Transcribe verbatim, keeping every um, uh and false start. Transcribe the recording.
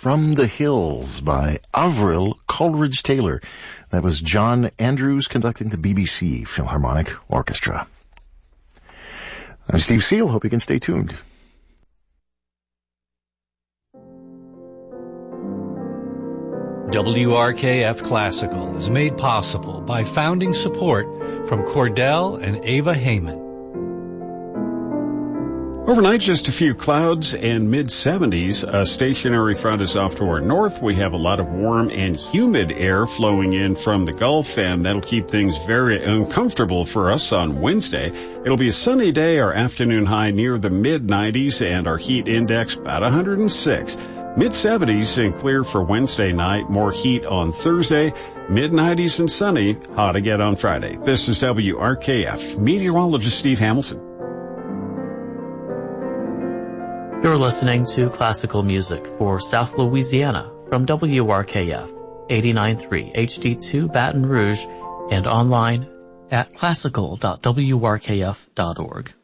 From the Hills by Avril Coleridge Taylor. That was John Andrews conducting the B B C Philharmonic Orchestra. I'm Steve Seal. Hope you can stay tuned. W R K F Classical is made possible by founding support from Cordell and Ava Heyman. Overnight, just a few clouds and mid seventies. A stationary front is off to our north. We have a lot of warm and humid air flowing in from the Gulf, and that'll keep things very uncomfortable for us on Wednesday. It'll be a sunny day, our afternoon high near the mid nineties, and our heat index about one hundred six. mid seventies and clear for Wednesday night. More heat on Thursday. mid nineties and sunny. Hot again on Friday. This is W R K F. Meteorologist Steve Hamilton. You're listening to classical music for South Louisiana from W R K F, eighty-nine point three H D two Baton Rouge, and online at classical dot w r k f dot org.